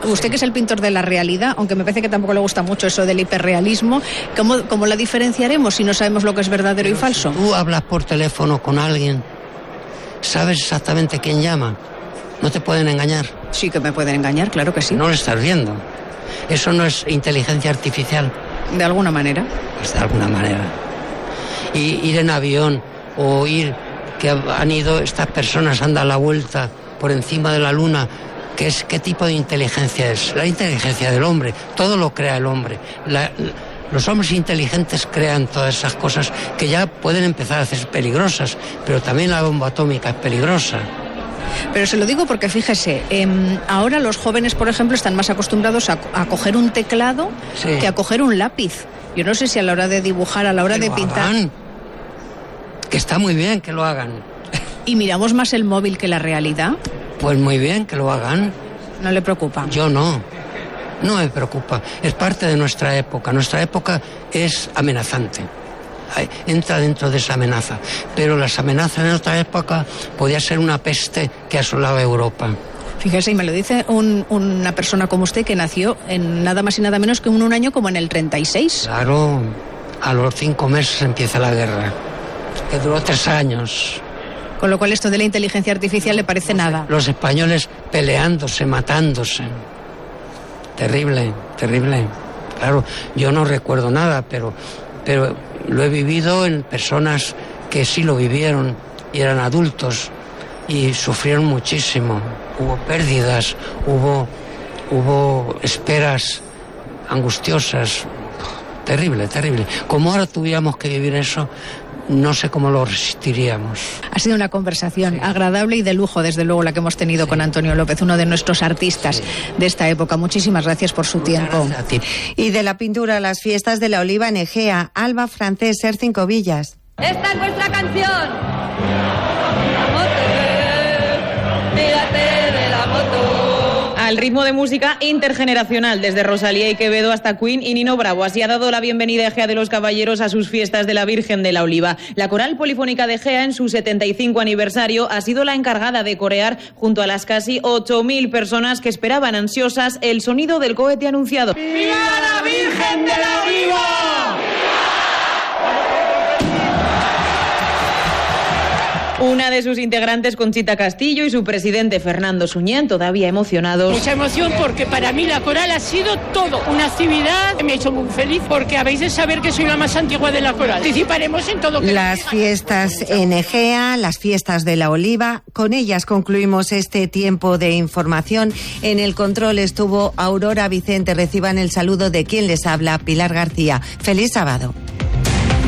Usted, que es el pintor de la realidad, aunque me parece que tampoco le gusta mucho eso del hiperrealismo, ¿cómo la diferenciaremos si no sabemos lo que es verdadero y falso? Si tú hablas por teléfono con alguien, sabes exactamente quién llama. No te pueden engañar. Sí que me pueden engañar, claro que sí. No lo estás viendo. Eso no es inteligencia artificial. De alguna manera. Pues de alguna manera. Y ir en avión o ir que han ido estas personas, han dado la vuelta por encima de la luna. ¿Qué tipo de inteligencia es? La inteligencia del hombre. Todo lo crea el hombre. Los hombres inteligentes crean todas esas cosas que ya pueden empezar a ser peligrosas, pero también la bomba atómica es peligrosa. Pero se lo digo porque, fíjese, ahora los jóvenes, por ejemplo, están más acostumbrados a coger un teclado que a coger un lápiz. Yo no sé si a la hora de dibujar, a la hora de pintar... Hagan. Que está muy bien que lo hagan. ¿Y miramos más el móvil que la realidad? Pues muy bien que lo hagan. ¿No le preocupa? Yo no. No me preocupa. Es parte de nuestra época. Nuestra época es amenazante. Entra dentro de esa amenaza. Pero las amenazas en otra época podía ser una peste que asolaba Europa. Fíjese, y me lo dice una persona como usted que nació en nada más y nada menos que un año como en el 36. Claro, a los 5 meses empieza la guerra, que duró 3 años. Con lo cual esto de la inteligencia artificial le parece nada. Los españoles peleándose, matándose. Terrible, terrible. Claro, yo no recuerdo nada, pero lo he vivido en personas que sí lo vivieron y eran adultos y sufrieron muchísimo. Hubo pérdidas, hubo esperas angustiosas. Terrible, terrible. Como ahora tuviéramos que vivir eso, no sé cómo lo resistiríamos. Ha sido una conversación agradable y de lujo, desde luego, la que hemos tenido con Antonio López, uno de nuestros artistas de esta época. Muchísimas gracias por su tiempo. A ti. Y de la pintura a las fiestas de la oliva en Egea, Alba Francés, Ser 5 Villas. Esta es nuestra canción. Mírate de la moto. Al ritmo de música intergeneracional, desde Rosalía y Quevedo hasta Queen y Nino Bravo. Así ha dado la bienvenida Egea de los Caballeros a sus fiestas de la Virgen de la Oliva. La Coral Polifónica de Egea, en su 75 aniversario, ha sido la encargada de corear junto a las casi 8.000 personas que esperaban ansiosas el sonido del cohete anunciado. ¡Viva la Virgen de la Oliva! Una de sus integrantes, Conchita Castillo, y su presidente, Fernando Suñén, todavía emocionados. Mucha emoción porque para mí la coral ha sido todo. Una actividad que me ha hecho muy feliz porque habéis de saber que soy la más antigua de la coral. Participaremos en todo. Las fiestas en Egea, las fiestas de la Oliva. Con ellas concluimos este tiempo de información. En el control estuvo Aurora Vicente. Reciban el saludo de quien les habla, Pilar García. Feliz sábado.